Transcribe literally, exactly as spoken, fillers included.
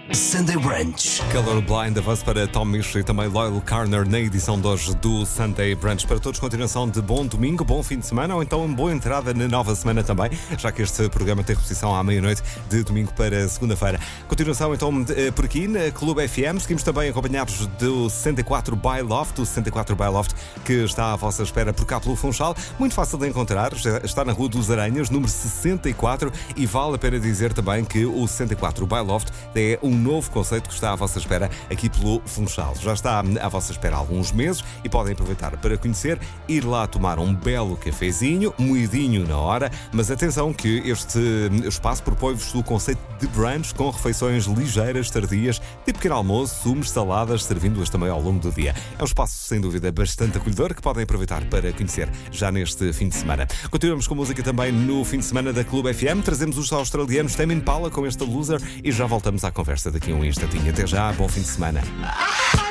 Sunday Brunch. Colorblind, avanço para Tom Misch e também Loyal Carner na edição de hoje do Sunday Brunch. Para todos, continuação de bom domingo, bom fim de semana ou então boa entrada na nova semana também, já que este programa tem repetição à meia-noite de domingo para segunda-feira. Continuação então por aqui na Clube F M. Seguimos também acompanhados do sessenta e quatro by Loft, o sessenta e quatro by Loft que está à vossa espera por cá pelo Funchal. Muito fácil de encontrar, está na Rua dos Aranhas, número sessenta e quatro, e vale a pena dizer também que o sessenta e quatro by Loft é um novo conceito que está à vossa espera aqui pelo Funchal. Já está à vossa espera há alguns meses e podem aproveitar para conhecer, ir lá tomar um belo cafezinho, moidinho na hora, mas atenção que este espaço propõe-vos o conceito de brunch com refeições ligeiras, tardias, de pequeno almoço, sumos, saladas, servindo-as também ao longo do dia. É um espaço, sem dúvida, bastante acolhedor que podem aproveitar para conhecer já neste fim de semana. Continuamos com música também no fim de semana da Clube F M. Trazemos os australianos Tame Impala com este Loser e já voltamos à conversa daqui a um instantinho. Até já, bom fim de semana.